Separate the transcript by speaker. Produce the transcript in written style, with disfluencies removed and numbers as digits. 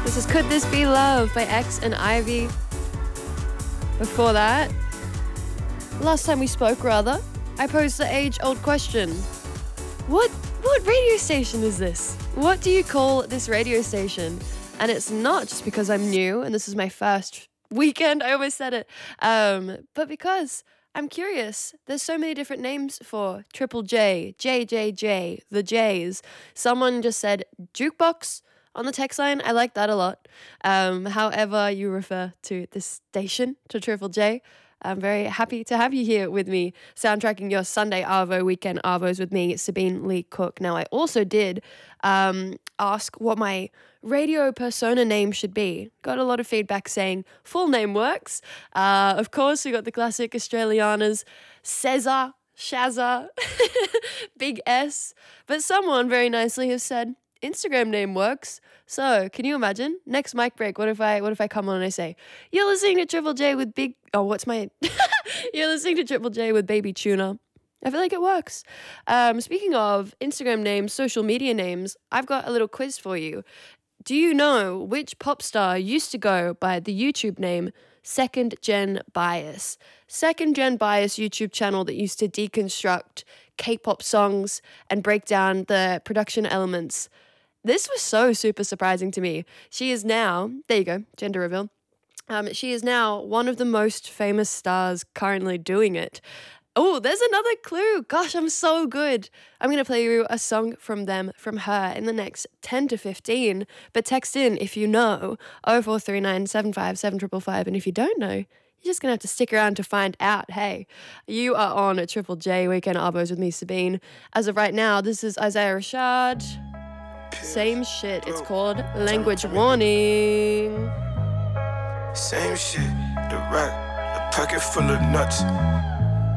Speaker 1: This is Could This Be Love by X and Ivy. Before that, last time we spoke, rather, I posed the age-old question. What radio station is this? What do you call this radio station? And it's not just because I'm new and this is my first weekend, I almost said it, but because I'm curious. There's so many different names for Triple J, JJJ, the J's. Someone just said jukebox on the text line. I like that a lot. However you refer to this station, to Triple J, I'm very happy to have you here with me, soundtracking your Sunday Arvo weekend Arvos with me, Sabine Lee Cook. Now, I also did ask what my radio persona name should be. Got a lot of feedback saying full name works. Of course, we got the classic Australianas, Cesar, Shazza, Big S. But someone very nicely has said Instagram name works. So, can you imagine? Next mic break, what if I come on and I say, you're listening to Triple J with you're listening to Triple J with Baby Tuna. I feel like it works. Speaking of Instagram names, social media names, I've got a little quiz for you. Do you know which pop star used to go by the YouTube name Second Gen Bias? Second Gen Bias YouTube channel that used to deconstruct K-pop songs and break down the production elements. This was so super surprising to me. She is now, there you go, gender reveal. She is now one of the most famous stars currently doing it. Oh, there's another clue. Gosh, I'm so good. I'm going to play you a song from her in the next 10 to 15. But text in if you know, 0439 757 555. And if you don't know, you're just going to have to stick around to find out. Hey, you are on a Triple J Weekend Arbos with me, Sabine. As of right now, this is Isaiah Rashad. Same shit. It's called Language Warning.
Speaker 2: Same shit. The rack, a pocket full of nuts.